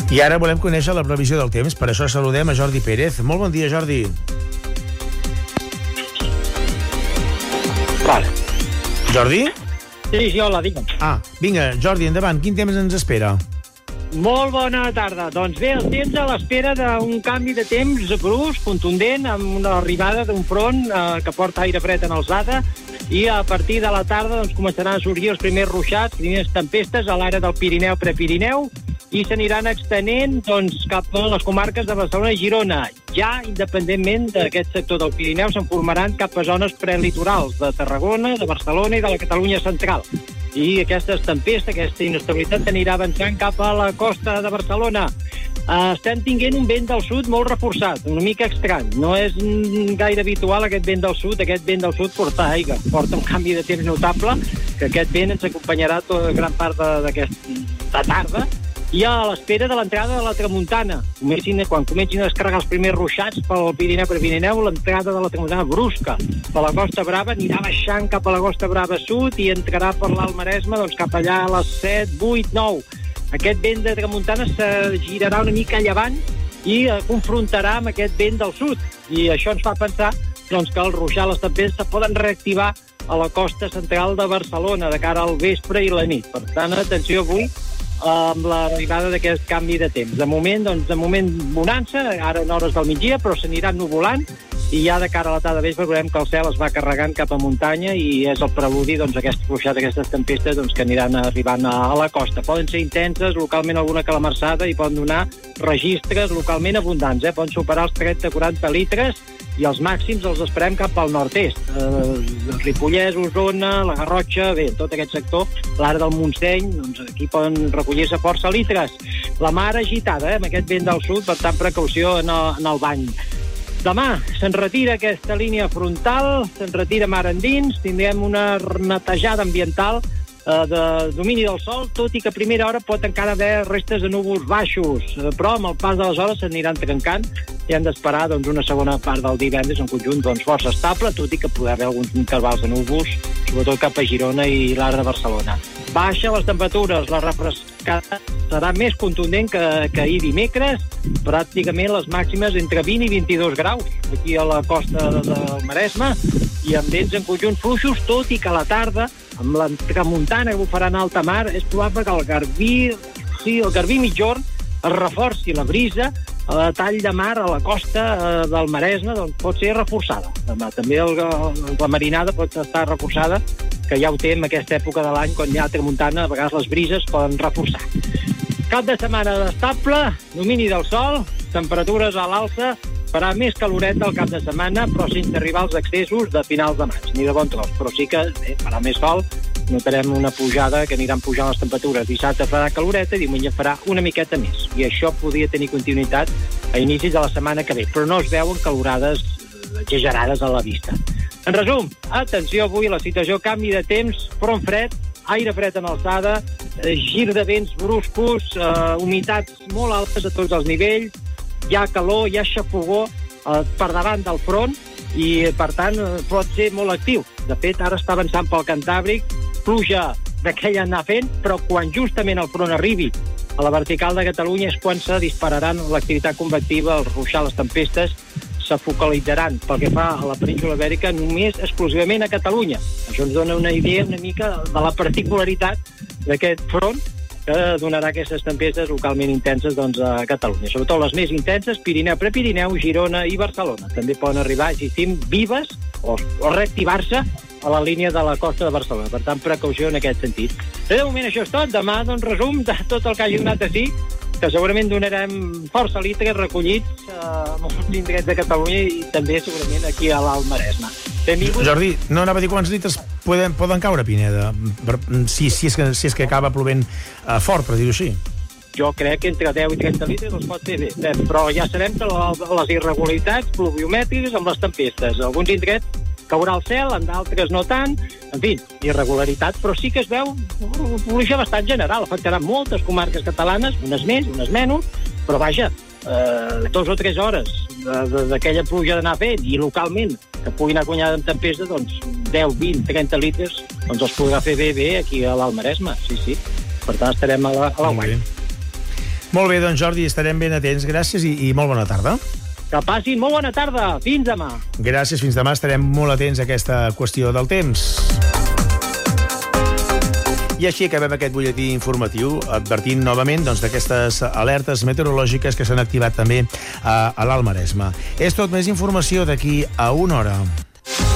I ara volem conèixer la previsió del temps, per això saludem a Jordi Pérez. Molt bon dia, Jordi. Vale. Jordi? Sí, hola, digue'm. Vinga, Jordi, endavant. Quin temps ens espera? Molt bona tarda. Doncs bé, el temps a l'espera d'un canvi de temps brusc, contundent, amb una arribada d'un front que porta aire fred en alçada, i a partir de la tarda doncs, començaran a sorgir els primers ruixats, primeres tempestes a l'àrea del Pirineu, Prepirineu, i s'aniran extenent doncs, cap a les comarques de Barcelona i Girona. Ja, independentment d'aquest sector del Pirineu, se'n formaran cap a zones prelitorals de Tarragona, de Barcelona i de la Catalunya central. I aquestes tempestes, aquesta inestabilitat anirà avançant cap a la costa de Barcelona. Estem tinguent un vent del sud molt reforçat, una mica estrany. No és gaire habitual aquest vent del sud. Aquest vent del sud porta aigua, porta un canvi de temps notable, que aquest vent ens acompanyarà tota gran part d'aquesta tarda, i a l'espera de l'entrada de la tramuntana. Quan comencin a descarregar els primers ruixats pel Pirineu, Prepirineu, l'entrada de la tramuntana brusca per la Costa Brava anirà baixant cap a la Costa Brava sud i entrarà per l'Alt Maresme doncs, cap allà a les 7, 8, 9. Aquest vent de tramuntana se girarà una mica a llevant i confrontarà amb aquest vent del sud. I això ens fa pensar doncs, que els ruixats, les tempestes, poden reactivar a la costa central de Barcelona de cara al vespre i la nit. Per tant, atenció avui amb l'arribada d'aquest canvi de temps. De moment bonança, ara en hores del migdia, però s'aniran nuvolant, i ja de cara a la tarda de vespre veurem que el cel es va carregant cap a muntanya i és el preludi d'aquest ruixat, d'aquestes tempestes que aniran arribant a la costa. Poden ser intenses, localment alguna calamarsada, i poden donar registres localment abundants. Poden superar els 30-40 litres, i els màxims els esperem cap al nord-est. Ripollès, Osona, la Garrotxa, bé, tot aquest sector, l'àrea del Montseny, doncs aquí poden recollir-se força litres. La mar agitada, amb aquest vent del sud, per tant, precaució en el bany. Demà se'n retira aquesta línia frontal, se'n retira mar endins, tindrem una netejada ambiental de domini del sol, tot i que a primera hora pot encara haver restes de núvols baixos, però amb el pas de les hores s'aniran trencant i hem d'esperar una segona part del divendres en conjunt força estable, tot i que poder haver alguns intervals de núvols, sobretot cap a Girona i l'àrea de Barcelona. Baixa les temperatures, la refrescada serà més contundent que ahir dimecres, pràcticament les màximes entre 20 i 22 graus aquí a la costa del Maresme, i amb vents en conjunt fluixos, tot i que a la tarda, amb la tramuntana que bufarà en alta mar, és probable que el garbí mitjorn es reforci la brisa, a tall de mar a la costa del Maresme pot ser reforçada. També la marinada pot estar reforçada, que ja ho té en aquesta època de l'any, quan hi ha tramuntana, a vegades les brises poden reforçar. Cap de setmana estable, domini del sol, temperatures a l'alça, farà més caloret del cap de setmana, però sense arribar als excessos de finals de maig, ni de bon tros. Però sí que farà més sol, notarem una pujada, que aniran pujant les temperatures. Dissabte farà caloreta i diumenge farà una miqueta més. I això podria tenir continuïtat a inicis de la setmana que ve, però no es veuen calorades exagerades a la vista. En resum, atenció avui, la situació, canvi de temps, front fred, aire fred en alçada, gir de vents bruscos, humitats molt altes a tots els nivells, hi ha calor, hi ha xafogó per davant del front i, per tant, pot ser molt actiu. De fet, ara està avançant pel Cantàbric, pluja d'aquella anar fent, però quan justament el front arribi a la vertical de Catalunya és quan se dispararan l'activitat convectiva, els ruixats, les tempestes, se focalitzaran pel que fa a la península Ibèrica només exclusivament a Catalunya. Això ens dona una idea una mica de la particularitat d'aquest front que donarà aquestes tempestes localment intenses a Catalunya. Sobretot les més intenses, Pirineu, Prepirineu, Girona i Barcelona. També poden arribar, existim, vives o reactivar-se a la línia de la costa de Barcelona. Per tant, precaució en aquest sentit. De moment això és tot. Demà, resum de tot el que hagi donat així, que segurament donarem força litres recollits a molts indrets de Catalunya i també segurament aquí a l'Alt Maresme. Benvingut. Jordi, no anava a dir quants litres poden caure a Pineda, si és que acaba plovent fort, per dir-ho així. Jo crec que entre 10 i 30 litres els pot fer bé, però ja sabem que les irregularitats pluviomètriques amb les tempestes, alguns indrets caurà al cel, en d'altres no tant, en fi, irregularitat, però sí que es veu una pluja bastant general, afectarà moltes comarques catalanes, unes més, unes menys, però vaja, 2 o 3 hores d'aquella pluja d'anar fent, i localment, que puguin acompanyar amb tempesta, 10, 20, 30 litres, els podrà fer bé aquí a l'Alt Maresme, sí. Per tant, estarem a la guanya. Molt bé, doncs Jordi, estarem ben atents. Gràcies i molt bona tarda. Que passin molt bona tarda. Fins demà. Gràcies, fins demà. Estarem molt atents a aquesta qüestió del temps. I així acabem aquest butlletí informatiu, advertint novament d'aquestes alertes meteorològiques que s'han activat també a l'Alt Maresme. És tot, més informació d'aquí a una hora.